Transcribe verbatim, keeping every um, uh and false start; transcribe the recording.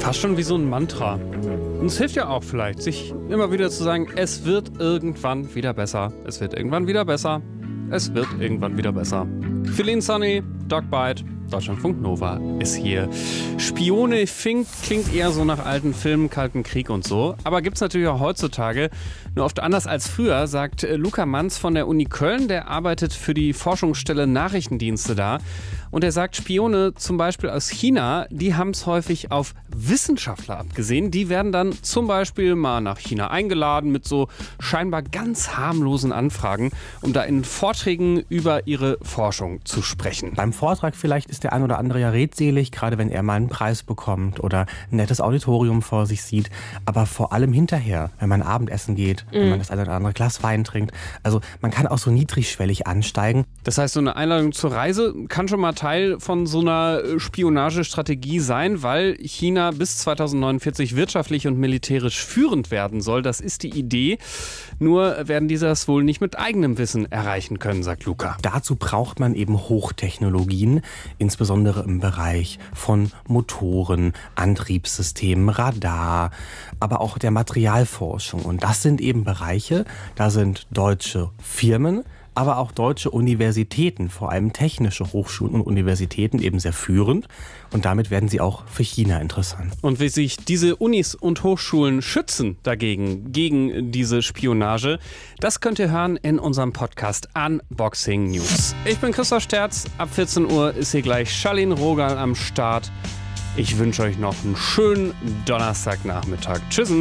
Fast schon wie so ein Mantra. Und es hilft ja auch vielleicht, sich immer wieder zu sagen, es wird irgendwann wieder besser. Es wird irgendwann wieder besser. Es wird irgendwann wieder besser. Feline Sunny, Dog Bite, Deutschlandfunk Nova ist hier. Spione Fink klingt eher so nach alten Filmen, Kalten Krieg und so. Aber gibt's natürlich auch heutzutage. Nur oft anders als früher, sagt Luca Manz von der Uni Köln. Der arbeitet für die Forschungsstelle Nachrichtendienste da. Und er sagt, Spione zum Beispiel aus China, die haben es häufig auf Wissenschaftler abgesehen. Die werden dann zum Beispiel mal nach China eingeladen mit so scheinbar ganz harmlosen Anfragen, um da in Vorträgen über ihre Forschung zu sprechen. Beim Vortrag vielleicht ist der ein oder andere ja redselig, gerade wenn er mal einen Preis bekommt oder ein nettes Auditorium vor sich sieht. Aber vor allem hinterher, wenn man Abendessen geht, mm. wenn man das eine oder andere Glas Wein trinkt. Also man kann auch so niedrigschwellig ansteigen. Das heißt, so eine Einladung zur Reise kann schon mal Teil von so einer Spionagestrategie sein, weil China bis zweitausendneunundvierzig wirtschaftlich und militärisch führend werden soll. Das ist die Idee. Nur werden die das wohl nicht mit eigenem Wissen erreichen können, sagt Luca. Dazu braucht man eben Hochtechnologien, insbesondere im Bereich von Motoren, Antriebssystemen, Radar, aber auch der Materialforschung. Und das sind eben Bereiche, da sind deutsche Firmen, aber auch deutsche Universitäten, vor allem technische Hochschulen und Universitäten eben sehr führend. Und damit werden sie auch für China interessant. Und wie sich diese Unis und Hochschulen schützen dagegen, gegen diese Spionage, das könnt ihr hören in unserem Podcast Unboxing News. Ich bin Christoph Sterz, ab vierzehn Uhr ist hier gleich Charlene Rogal am Start. Ich wünsche euch noch einen schönen Donnerstagnachmittag. Tschüss.